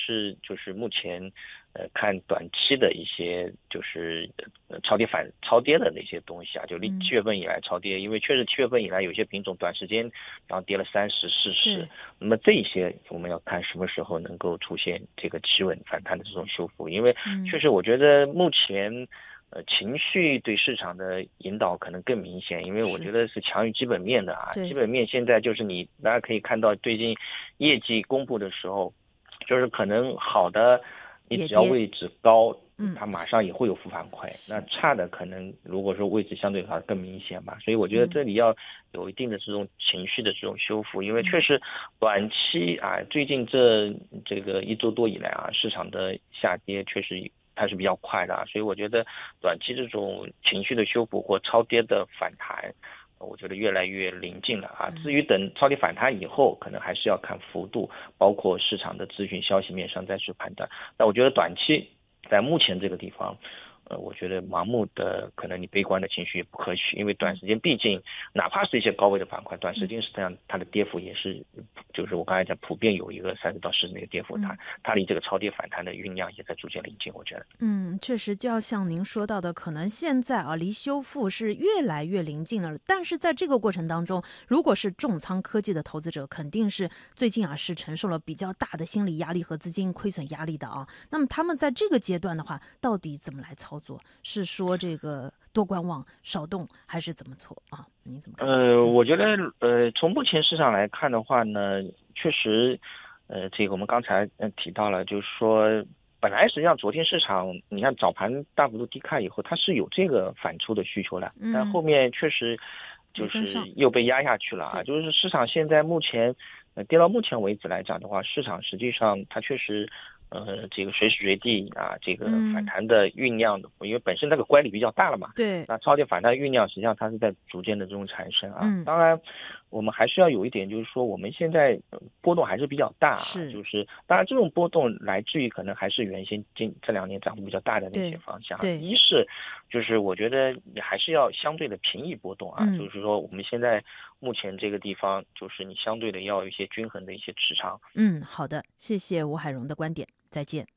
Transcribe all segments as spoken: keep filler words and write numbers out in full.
是就是目前呃看短期的一些就是呃超跌反超跌的那些东西啊，就离七月份以来超跌，嗯、因为确实七月份以来有些品种短时间然后跌了三十、四十，那么这一些我们要看什么时候能够出现这个企稳反弹的这种修复，因为确实我觉得目前。呃，情绪对市场的引导可能更明显，因为我觉得是强于基本面的啊。基本面现在就是你大家可以看到，最近业绩公布的时候，就是可能好的，你只要位置高，它马上也会有负反馈。那差的可能如果说位置相对的话更明显吧。所以我觉得这里要有一定的这种情绪的这种修复，因为确实短期啊，最近这这个一周多以来啊，市场的下跌确实。它是比较快的啊，所以我觉得短期这种情绪的修复或超跌的反弹，我觉得越来越临近了啊。至于等超跌反弹以后，可能还是要看幅度，包括市场的资讯消息面上再去判断。但我觉得短期在目前这个地方，呃，我觉得盲目的可能你悲观的情绪也不可取，因为短时间毕竟哪怕是一些高位的板块，短时间实际上它的跌幅也是，就是我刚才讲普遍有一个三十到四十那个跌幅，它它离这个超跌反弹的酝酿也在逐渐临近，我觉得。 嗯，确实就要像您说到的，可能现在啊离修复是越来越临近了，但是在这个过程当中，如果是重仓科技的投资者，肯定是最近啊是承受了比较大的心理压力和资金亏损压力的啊。那么他们在这个阶段的话，到底怎么来操作？是说这个多观望少动，还是怎么做啊？你怎么看？ 呃，我觉得呃，从目前市场来看的话呢，确实，呃，这个我们刚才提到了，就是说，本来实际上昨天市场，你看早盘大幅度低开以后，它是有这个反出的需求的，嗯、但后面确实就是又被压下去了啊。就是市场现在目前，呃，跌到目前为止来讲的话，市场实际上它确实。呃，这个随时随地啊，这个反弹的酝酿的，嗯、因为本身那个乖离比较大了嘛， 对， 那超跌反弹酝酿实际上它是在逐渐的这种产生啊。嗯、当然，我们还是要有一点，就是说我们现在波动还是比较大啊， 是就是当然这种波动来自于可能还是原先近这两年涨幅比较大的那些方向。 对， 一是就是我觉得你还是要相对的平抑波动啊，嗯、就是说我们现在目前这个地方，就是你相对的要有一些均衡的一些持仓。 嗯，好的，谢谢吴海荣的观点。再见。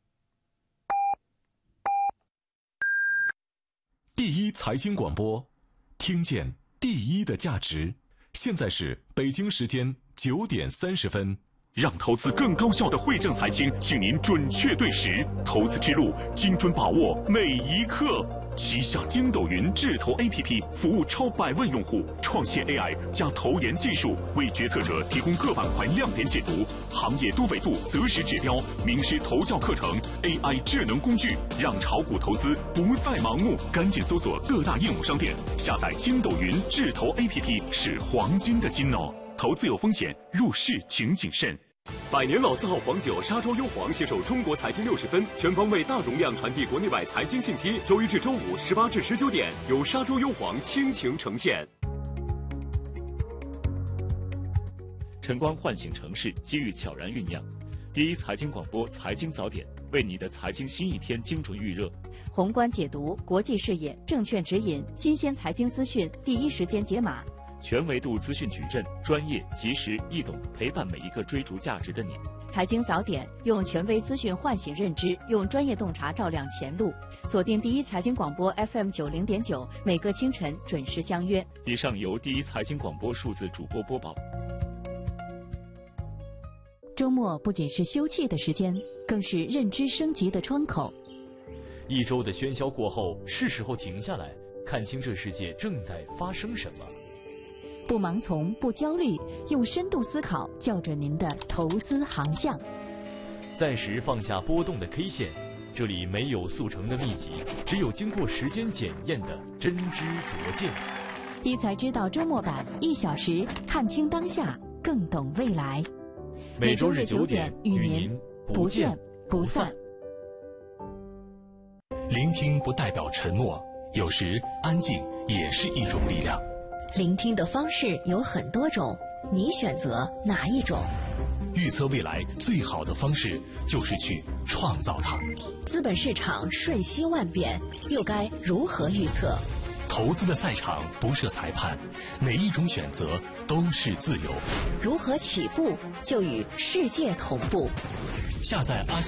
第一财经广播，听见第一的价值。现在是北京时间九点三十分。 让投资更高效的汇正财经，请您准确对时，投资之路精准把握每一刻。旗下筋斗云智投 A P P 服务超百万用户，创新 A I 加投研技术，为决策者提供各板块亮点解读、行业多维度择时指标、名师投教课程、A I 智能工具，让炒股投资不再盲目。赶紧搜索各大应用商店，下载筋斗云智投 A P P 是黄金的金哦。投资有风险，入市请谨慎。 百年老字号黄酒沙洲优黄携手中国财经六十分，全方位大容量传递国内外财经信息。周一至周五十八至十九点，由沙洲优黄倾情呈现。 晨光唤醒城市，机遇悄然酝酿。第一财经广播财经早点，为你的财经新一天精准预热。 宏观解读，国际视野，证券指引，新鲜财经资讯，第一时间解码。 全维度资讯矩阵，专业、及时、易懂，陪伴每一个追逐价值的你。 财经早点，用权威资讯唤醒认知，用专业洞察照亮前路。锁定第一财经广播 F M 九零点九，每个清晨准时相约。 以上由第一财经广播数字主播播报。 周末不仅是休憩的时间，更是认知升级的窗口。 一周的喧嚣过后，是时候停下来，看清这世界正在发生什么。 不盲从，不焦虑，用深度思考校准您的投资航向。 暂时放下波动的 K 线，这里没有速成的秘籍，只有经过时间检验的真知灼见。 一财知道周末版，一小时看清当下，更懂未来。 每周日九点与您不见不散。 聆听不代表沉默，有时安静也是一种力量。 聆听的方式有很多种，你选择哪一种？ 预测未来最好的方式就是去创造它。 资本市场瞬息万变，又该如何预测？ 投资的赛场不设裁判，每一种选择都是自由。 如何起步就与世界同步？ 下载阿